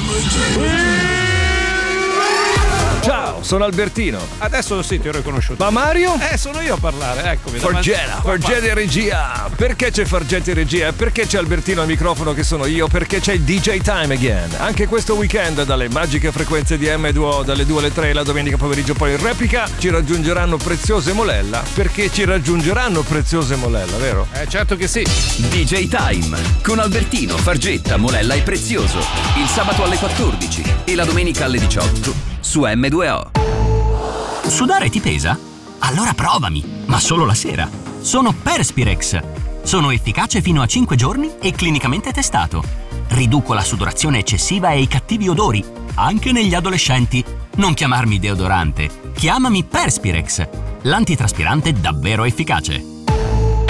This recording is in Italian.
Ciao, sono Albertino. Adesso sì, ti ho riconosciuto. Ma Mario? Sono io a parlare, eccomi. Fargetta in regia. Perché c'è Fargetta in regia? Perché c'è Albertino al microfono che sono io? Perché c'è il DJ Time Again. Anche questo weekend dalle magiche frequenze di M2O dalle 2 alle 3 la domenica pomeriggio poi in replica ci raggiungeranno Prezioso e Molella. Perché ci raggiungeranno Prezioso e Molella, vero? Certo che sì. DJ Time con Albertino, Fargetta, Molella e Prezioso. Il sabato alle 14 e la domenica alle 18 su M2O. Sudare ti pesa? Allora provami, ma solo la sera. Sono Perspirex. Sono efficace fino a 5 giorni e clinicamente testato. Riduco la sudorazione eccessiva e i cattivi odori, anche negli adolescenti. Non chiamarmi deodorante, chiamami Perspirex, l'antitraspirante davvero efficace.